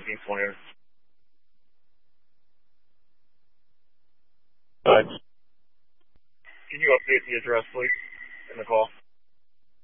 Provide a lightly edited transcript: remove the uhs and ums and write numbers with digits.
1720. Can you update the address, please, in the call?